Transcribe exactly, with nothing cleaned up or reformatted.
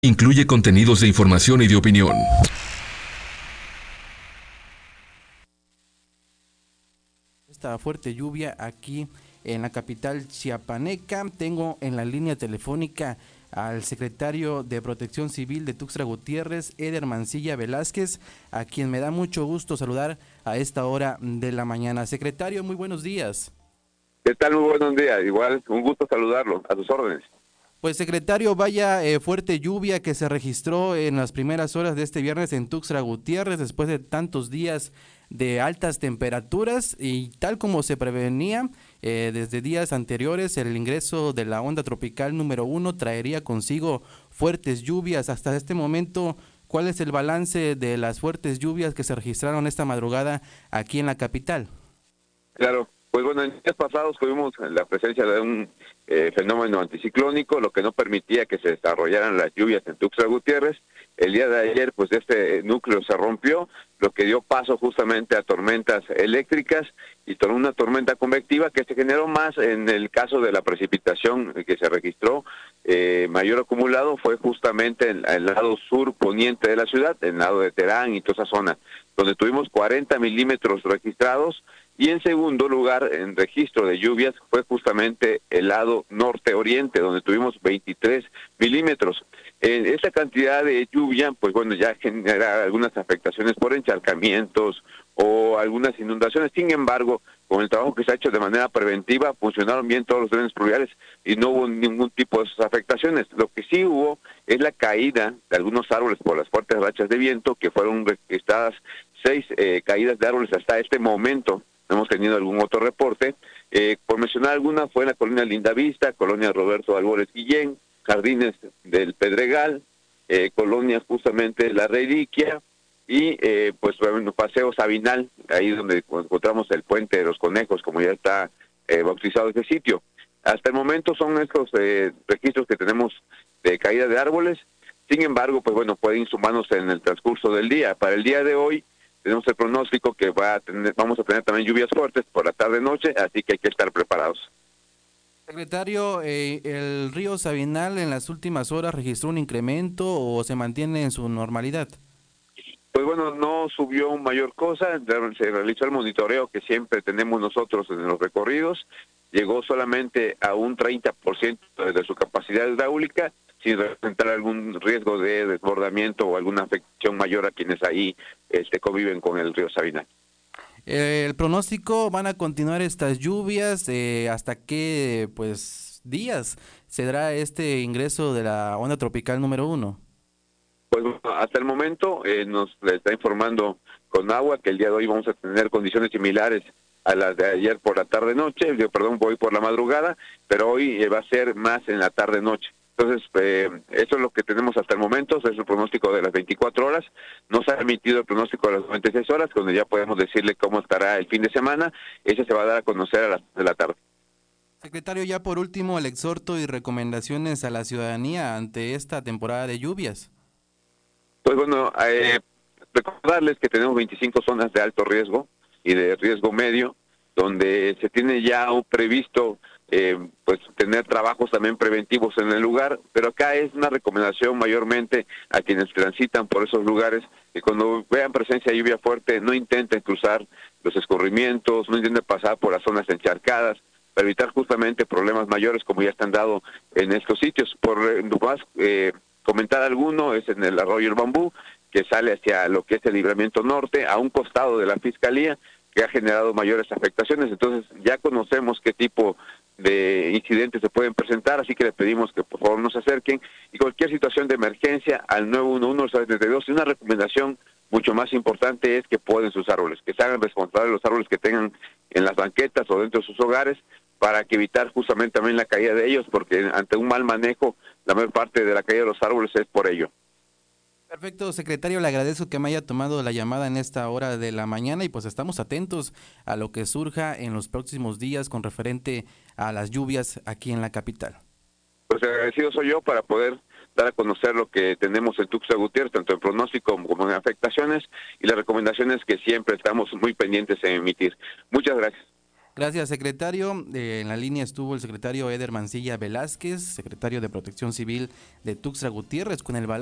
Incluye contenidos de información y de opinión. Esta fuerte lluvia aquí en la capital chiapaneca. Tengo en la línea telefónica al secretario de Protección Civil de Tuxtla Gutiérrez, Eder Mancilla Velázquez, a quien me da mucho gusto saludar a esta hora de la mañana. Secretario, muy buenos días. ¿Qué tal? Muy buenos días. Igual, un gusto saludarlo. A sus órdenes. Pues secretario, vaya eh, fuerte lluvia que se registró en las primeras horas de este viernes en Tuxtla Gutiérrez después de tantos días de altas temperaturas y tal como se prevenía eh, desde días anteriores, el ingreso de la onda tropical número uno traería consigo fuertes lluvias. Hasta este momento, ¿cuál es el balance de las fuertes lluvias que se registraron esta madrugada aquí en la capital? Claro. Pues bueno, en días pasados tuvimos la presencia de un eh, fenómeno anticiclónico, lo que no permitía que se desarrollaran las lluvias en Tuxtla Gutiérrez. El día de ayer, pues este núcleo se rompió, lo que dio paso justamente a tormentas eléctricas y con una tormenta convectiva que se generó más en el caso de la precipitación que se registró. Eh, mayor acumulado fue justamente en el lado sur poniente de la ciudad, en el lado de Terán y toda esa zona, donde tuvimos cuarenta milímetros registrados. Y en segundo lugar, en registro de lluvias, fue justamente el lado norte-oriente, donde tuvimos veintitrés milímetros. En esa cantidad de lluvia, pues bueno, ya genera algunas afectaciones por encharcamientos o algunas inundaciones. Sin embargo, con el trabajo que se ha hecho de manera preventiva, funcionaron bien todos los drenes pluviales y no hubo ningún tipo de esas afectaciones. Lo que sí hubo es la caída de algunos árboles por las fuertes rachas de viento, que fueron registradas seis eh, caídas de árboles hasta este momento. No hemos tenido algún otro reporte. Eh, por mencionar alguna, fue en la colonia Lindavista, colonia Roberto Albores Guillén, Jardines del Pedregal, eh, colonia justamente La Reliquia y eh, pues bueno, Paseo Sabinal, ahí donde encontramos el Puente de los Conejos, como ya está eh, bautizado ese sitio. Hasta el momento son estos eh, registros que tenemos de caída de árboles. Sin embargo, pues bueno, pueden sumarnos en el transcurso del día. Para el día de hoy, tenemos el pronóstico que va a tener, vamos a tener también lluvias fuertes por la tarde-noche, así que hay que estar preparados. Secretario, eh, ¿el río Sabinal en las últimas horas registró un incremento o se mantiene en su normalidad? Pues bueno, no subió mayor cosa, se realizó el monitoreo que siempre tenemos nosotros en los recorridos, llegó solamente a un treinta por ciento de su capacidad hidráulica, sin representar algún riesgo de desbordamiento o alguna afección mayor a quienes ahí este, conviven con el río Sabinal. Eh, el pronóstico, ¿van a continuar estas lluvias? Eh, ¿Hasta qué pues días se dará este ingreso de la onda tropical número uno? Pues bueno, hasta el momento eh, nos está informando Conagua que el día de hoy vamos a tener condiciones similares a las de ayer por la tarde-noche, yo perdón, voy por la madrugada, pero hoy eh, va a ser más en la tarde-noche. Entonces, eh, eso es lo que tenemos hasta el momento, es el pronóstico de las veinticuatro horas, no se ha emitido el pronóstico de las noventa y seis horas, donde ya podemos decirle cómo estará el fin de semana, ese se va a dar a conocer a las de la tarde. Secretario, ya por último, el exhorto y recomendaciones a la ciudadanía ante esta temporada de lluvias. Pues bueno, eh, recordarles que tenemos veinticinco zonas de alto riesgo y de riesgo medio, donde se tiene ya previsto eh, pues tener trabajos también preventivos en el lugar, pero acá es una recomendación mayormente a quienes transitan por esos lugares que cuando vean presencia de lluvia fuerte no intenten cruzar los escurrimientos, no intenten pasar por las zonas encharcadas, para evitar justamente problemas mayores como ya están dado en estos sitios. Por más eh, comentar alguno, es en el arroyo El Bambú, que sale hacia lo que es el Libramiento Norte, a un costado de la Fiscalía, que ha generado mayores afectaciones. Entonces ya conocemos qué tipo de incidentes se pueden presentar, así que les pedimos que por favor nos acerquen y cualquier situación de emergencia al nueve uno uno, setenta y dos. Y una recomendación mucho más importante es que poden sus árboles, que se hagan responsables de los árboles que tengan en las banquetas o dentro de sus hogares, para que evitar justamente también la caída de ellos, porque ante un mal manejo, la mayor parte de la caída de los árboles es por ello. Perfecto, secretario, le agradezco que me haya tomado la llamada en esta hora de la mañana y pues estamos atentos a lo que surja en los próximos días con referente a las lluvias aquí en la capital. Pues agradecido soy yo para poder dar a conocer lo que tenemos en Tuxtla Gutiérrez, tanto en pronóstico como en afectaciones y las recomendaciones que siempre estamos muy pendientes en emitir. Muchas gracias. Gracias, secretario. Eh, en la línea estuvo el secretario Eder Mancilla Velázquez, secretario de Protección Civil de Tuxtla Gutiérrez, con el balance